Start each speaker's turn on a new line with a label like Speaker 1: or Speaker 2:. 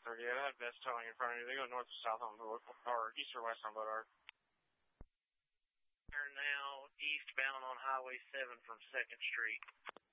Speaker 1: 30. Yeah, that best towing in front of you. They go north or south on or east or west on Bodard. They're now eastbound on Highway 7 from 2nd Street.